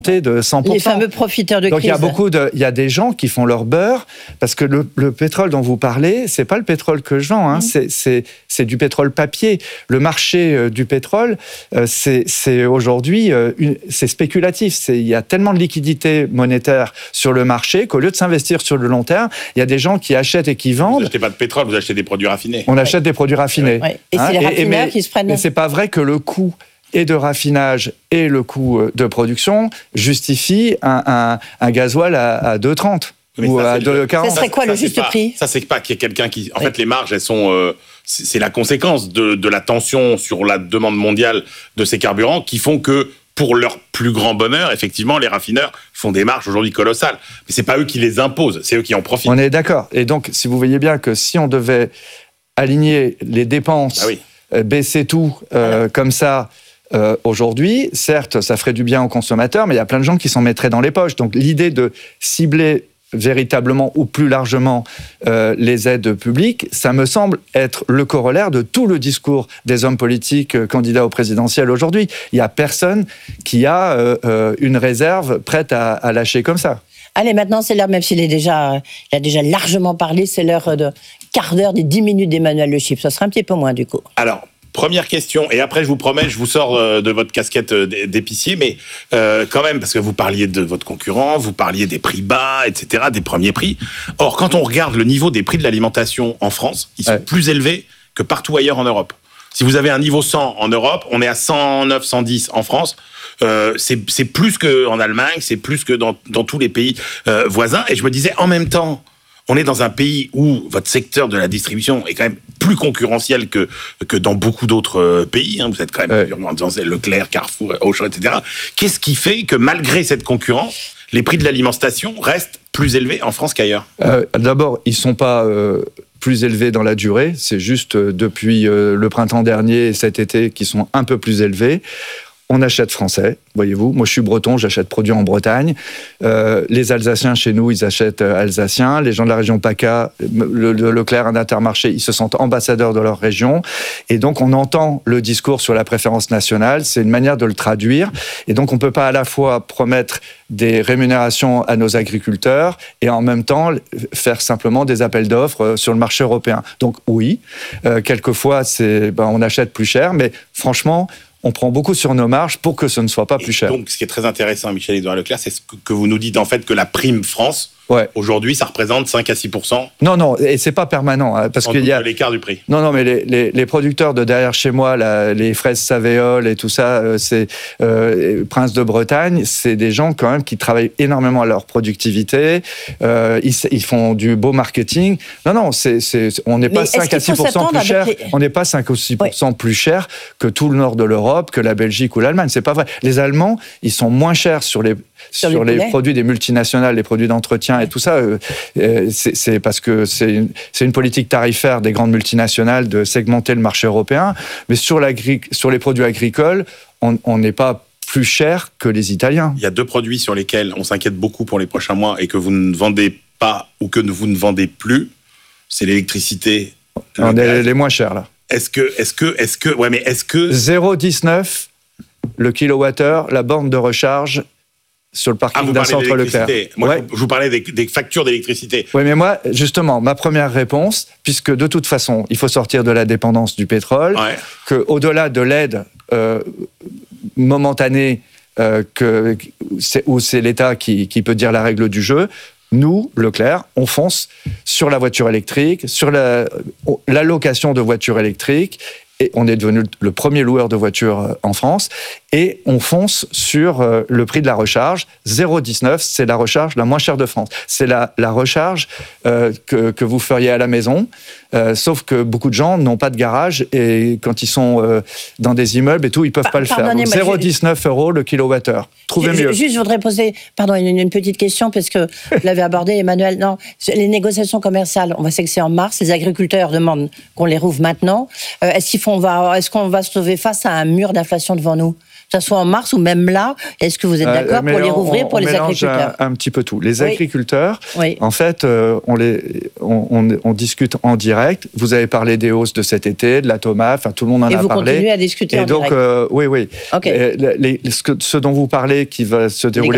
de 100%. Les fameux profiteurs de crise. Donc il y a des gens qui font leur beurre, parce que le pétrole dont vous parlez, c'est pas le pétrole que je vends, hein, c'est du pétrole papier. Le marché du pétrole, c'est aujourd'hui, c'est spéculatif. Il y a tellement de liquidités monétaires sur le marché qu'au lieu de s'investir sur le long terme, il y a des gens qui achètent et qui vendent. Vous n'achetez pas de pétrole, vous achetez des produits raffinés. On achète des produits raffinés. Ouais. Et c'est les raffineurs qui se prennent. Mais c'est pas vrai que le coût et de raffinage et le coût de production justifie un gasoil à 2,30 ou à 2,40. Ça serait quoi le juste prix ? Ça, c'est pas qu'il y ait quelqu'un qui... En fait, les marges, elles sont... c'est la conséquence de la tension sur la demande mondiale de ces carburants qui font que, pour leur plus grand bonheur, effectivement, les raffineurs font des marges aujourd'hui colossales. Mais c'est pas eux qui les imposent, c'est eux qui en profitent. On est d'accord. Et donc, si vous voyez bien que si on devait aligner les dépenses, baisser tout comme ça... aujourd'hui, certes, ça ferait du bien aux consommateurs, mais il y a plein de gens qui s'en mettraient dans les poches. Donc l'idée de cibler véritablement ou plus largement les aides publiques, ça me semble être le corollaire de tout le discours des hommes politiques candidats au présidentiel aujourd'hui. Il n'y a personne qui a une réserve prête à lâcher comme ça. Allez, maintenant, c'est l'heure, même s'il a déjà largement parlé, c'est l'heure de quart d'heure des 10 minutes d'Emmanuel Le Chypre. Ça sera un petit peu moins, du coup. Alors, première question, et après je vous promets, je vous sors de votre casquette d'épicier, mais quand même, parce que vous parliez de votre concurrent, vous parliez des prix bas, etc., des premiers prix. Or, quand on regarde le niveau des prix de l'alimentation en France, ils sont plus élevés que partout ailleurs en Europe. Si vous avez un niveau 100 en Europe, on est à 109, 110 en France. C'est plus qu'en Allemagne, c'est plus que dans tous les pays voisins. Et je me disais, en même temps, on est dans un pays où votre secteur de la distribution est quand même plus concurrentiel que dans beaucoup d'autres pays. Hein. Vous êtes quand même dans Leclerc, Carrefour, Auchan, etc. Qu'est-ce qui fait que malgré cette concurrence, les prix de l'alimentation restent plus élevés en France qu'ailleurs ? D'abord, ils ne sont pas plus élevés dans la durée. C'est juste depuis le printemps dernier et cet été qu'ils sont un peu plus élevés. On achète français, voyez-vous. Moi, je suis breton, j'achète produits en Bretagne. Les Alsaciens, chez nous, ils achètent alsaciens. Les gens de la région PACA, le Leclerc, un Intermarché, ils se sentent ambassadeurs de leur région. Et donc, on entend le discours sur la préférence nationale. C'est une manière de le traduire. Et donc, on ne peut pas à la fois promettre des rémunérations à nos agriculteurs et en même temps faire simplement des appels d'offres sur le marché européen. Donc, oui, quelquefois, on achète plus cher, mais franchement, on prend beaucoup sur nos marges pour que ce ne soit pas plus cher. Donc, ce qui est très intéressant, Michel-Édouard Leclerc, c'est ce que vous nous dites, en fait, que la prime France, aujourd'hui, ça représente 5 à 6%. Non, et c'est pas permanent. Hein, parce qu'il y a l'écart du prix. Non, mais les producteurs de derrière chez moi, les fraises Savéole et tout ça, c'est Prince de Bretagne, c'est des gens quand même qui travaillent énormément à leur productivité. Ils font du beau marketing. Non, on n'est pas 5 à 6% plus cher. On n'est pas 5 ou 6% plus cher que tout le nord de l'Europe, que la Belgique ou l'Allemagne. C'est pas vrai. Les Allemands, ils sont moins chers sur les produits des multinationales, les produits d'entretien et tout ça. C'est parce que c'est une politique tarifaire des grandes multinationales de segmenter le marché européen. Mais sur les produits agricoles, on n'est pas plus cher que les Italiens. Il y a 2 produits sur lesquels on s'inquiète beaucoup pour les prochains mois et que vous ne vendez pas ou que vous ne vendez plus. C'est l'électricité. On est les moins chers, là. Est-ce que 0,19 le kilowattheure, la borne de recharge sur le parking d'un centre Leclerc. Moi, je vous parlais des factures d'électricité. Oui, mais moi, justement, ma première réponse, puisque de toute façon, il faut sortir de la dépendance du pétrole, qu'au-delà de l'aide momentanée, où c'est l'État qui peut dire la règle du jeu, nous, Leclerc, on fonce sur la voiture électrique, sur l'allocation de voitures électriques, et on est devenu le premier loueur de voitures en France, et on fonce sur le prix de la recharge. 0,19, c'est la recharge la moins chère de France. C'est la recharge que vous feriez à la maison, sauf que beaucoup de gens n'ont pas de garage, et quand ils sont dans des immeubles et tout, ils ne peuvent pas le faire. Donc 0,19 € le kilowattheure. Trouvez mieux. Juste, je voudrais poser une petite question, parce que vous l'avez abordé, Emmanuel. Non, les négociations commerciales, on va sait que c'est en mars, les agriculteurs demandent qu'on les rouvre maintenant. Est-ce qu'on va se trouver face à un mur d'inflation devant nous ? Que ce soit en mars ou même là, est-ce que vous êtes d'accord pour les rouvrir pour les agriculteurs ? Un petit peu tout. Les agriculteurs, en fait, on discute en direct. Vous avez parlé des hausses de cet été, de la tomate, enfin tout le monde en a parlé. Et vous continuez à discuter en direct. Oui. Okay. Ce dont vous parlez qui va se dérouler